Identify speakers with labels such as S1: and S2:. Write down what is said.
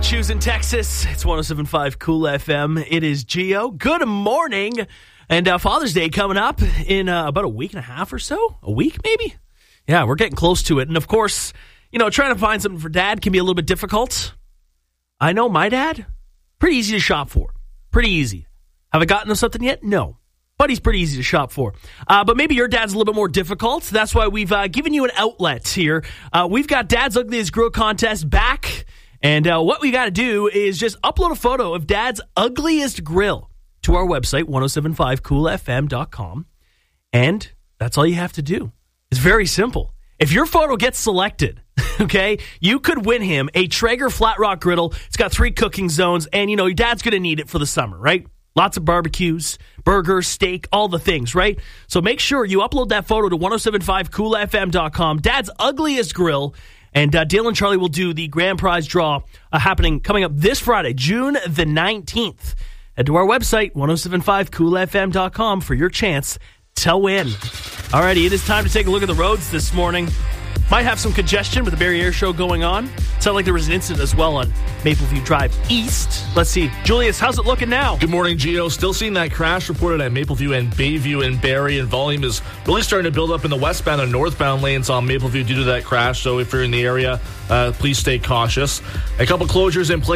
S1: choose in Texas. It's 107.5 Cool FM. It is Gio. Good morning. And Father's Day coming up in about a week and a half or so. A week, maybe? Yeah, we're getting close to it. And, of course, you know, trying to find something for Dad can be a little bit difficult. I know my dad, pretty easy to shop for. Pretty easy. Have I gotten him something yet? No. But he's pretty easy to shop for. But maybe your dad's a little bit more difficult. That's why we've given you an outlet here. We've got Dad's Ugliest Grill Contest back. And what we got to do is just upload a photo of Dad's ugliest grill to our website, 1075coolfm.com. And that's all you have to do. It's very simple. If your photo gets selected, okay, you could win him a Traeger Flat Rock griddle. It's got 3 cooking zones, and, you know, your dad's going to need it for the summer, right? Lots of barbecues, burgers, steak, all the things, right? So make sure you upload that photo to 1075coolfm.com. Dad's Ugliest Grill. And Dale and Charlie will do the grand prize draw coming up this Friday, June the 19th. Head to our website, 1075coolfm.com, for your chance to win. Alrighty, it is time to take a look at the roads this morning. Might have some congestion with the Barry Air Show going on. Sounded like there was an incident as well on Mapleview Drive East. Let's see. Julius, how's it looking now?
S2: Good morning, Gio. Still seeing that crash reported at Mapleview and Bayview and Barry, and volume is really starting to build up in the westbound and northbound lanes on Mapleview due to that crash. So if you're in the area, please stay cautious. A couple closures in place.